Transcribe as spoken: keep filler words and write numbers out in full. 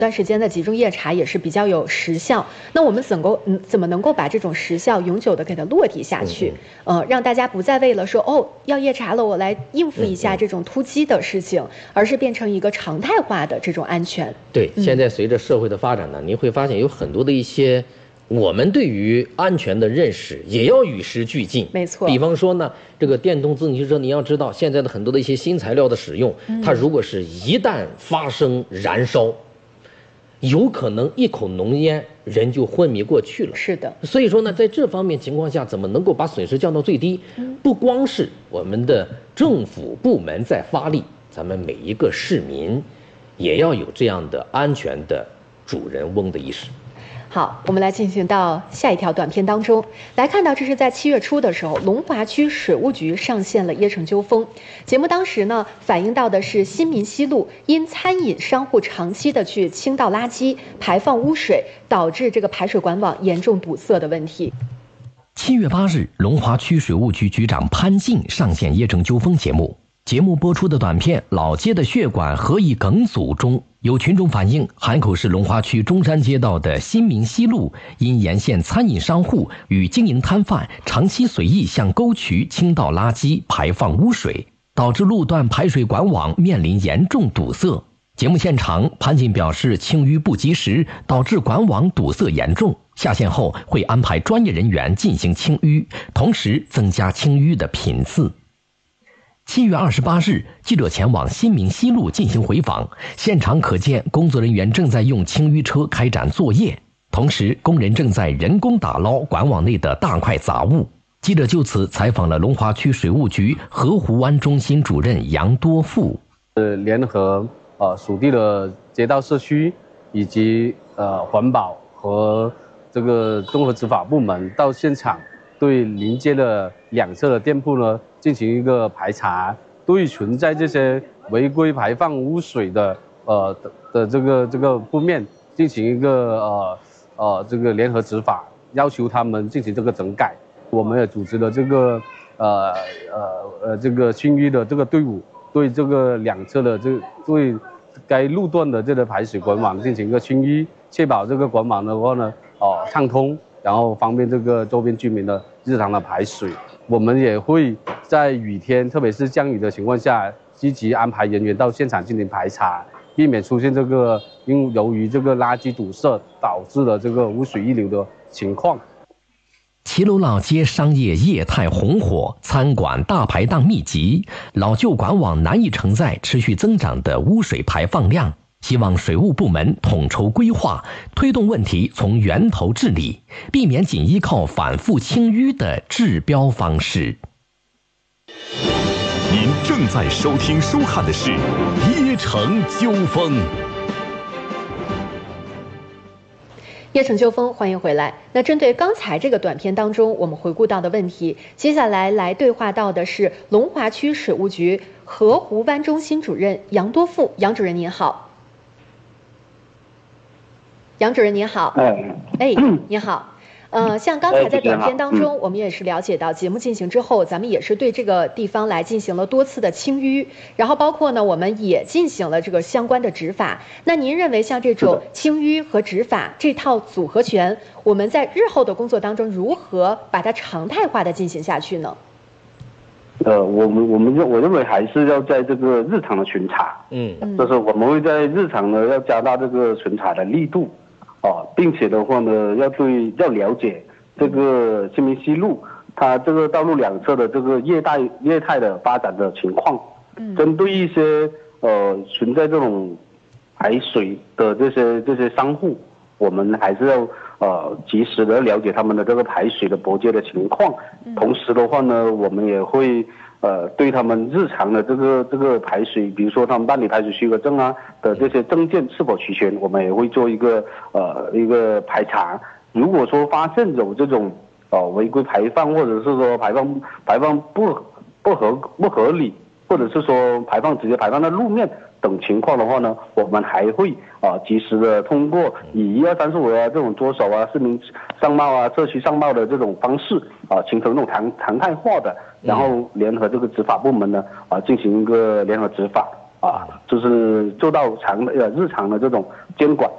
段时间的集中夜查也是比较有时效。那我们怎够嗯怎么能够把这种时效永久的给它落地下去？嗯、呃，让大家不再为了说哦要夜查了，我来应付一下这种突击的事情，而是变成一个常态化的这种安全。 对，现在随着社会的发展呢，您会发现有很多的一些我们对于安全的认识也要与时俱进。 没错。 比方说呢，这个电动自行车，你要知道现在的很多的一些新材料的使用，它如果是一旦发生燃烧，有可能一口浓烟人就昏迷过去了。 是的。 所以说呢，在这方面情况下，怎么能够把损失降到最低？不光是我们的政府部门在发力，咱们每一个市民也要有这样的安全的主人翁的意识。 好，我们来进行到下一条短片当中来看到，这是在七月初的时候，龙华区水务局上线了椰城纠纷节目。当时呢，反映到的是新民西路因餐饮商户长期的去倾倒垃圾、排放污水，导致这个排水管网严重堵塞的问题。 七月八日，龙华区水务局局长潘静上线椰城纠纷节目。节目播出的短片《老街的血管何以梗阻》中，有群众反映，海口市龙华区中山街道的新民西路因沿线餐饮商户与经营摊贩长期随意向沟渠倾倒垃圾、排放污水，导致路段排水管网面临严重堵塞。节目现场，潘静表示，清淤不及时，导致管网堵塞严重。下线后会安排专业人员进行清淤，同时增加清淤的频次。七月二十八日，记者前往新民西路进行回访，现场可见工作人员正在用清淤车开展作业，同时工人正在人工打捞管网内的大块杂物。记者就此采访了龙华区水务局河湖湾中心主任杨多富。 呃，联合呃属地的街道社区以及呃环保和这个综合执法部门到现场，对临街的两侧的店铺呢进行一个排查，对存在这些违规排放污水的呃 的, 的这个这个铺面进行一个呃呃这个联合执法，要求他们进行这个整改。我们也组织了这个呃呃呃这个清淤的这个队伍，对这个两侧的这对该路段的这个排水管网进行一个清淤，确保这个管网的话呢哦、呃、畅通，然后方便这个周边居民的日常的排水。我们也会在雨天，特别是降雨的情况下，积极安排人员到现场进行排查，避免出现这个因由于这个垃圾堵塞导致的这个污水溢流的情况。 骑楼老街商业业态红火，餐馆大排档密集，老旧管网难以承载持续增长的污水排放量。希望水务部门统筹规划，推动问题从源头治理，避免仅依靠反复清淤的治标方式。 您正在收听收看的是椰城纠纷。 椰城纠纷，欢迎回来。那针对刚才这个短片当中我们回顾到的问题，接下来来对话到的是龙华区水务局河湖湾中心主任杨多富。杨主任您好。杨主任您好。 哎， 哎，您好。呃，像刚才在短片当中，我们也是了解到，节目进行之后，咱们也是对这个地方来进行了多次的清淤，然后包括呢，我们也进行了这个相关的执法。那您认为像这种清淤和执法这套组合拳，我们在日后的工作当中如何把它常态化的进行下去呢？ 呃，我们我们认我认为还是要在这个日常的巡查，嗯，就是我们会在日常呢要加大这个巡查的力度。哦，并且的话呢，要对要了解这个新民西路它这个道路两侧的这个业态业态的发展的情况，嗯，针对一些呃存在这种排水的这些这些商户，我们还是要呃及时的了解他们的这个排水的拨接的情况，嗯，同时的话呢，我们也会呃对他们日常的这个这个排水，比如说他们办理排水许可证啊的这些证件是否齐全，我们也会做一个呃一个排查。如果说发现有这种呃违规排放，或者是说排放排放不不合不合理，或者是说排放直接排放在路面等情况的话呢，我们还会啊、呃、及时的通过以一二三四五啊这种着手啊市民上报啊社区上报的这种方式啊、呃、形成那种常常态化的，然后联合这个执法部门呢啊、呃、进行一个联合执法啊，就是做到常呃日常的这种监管。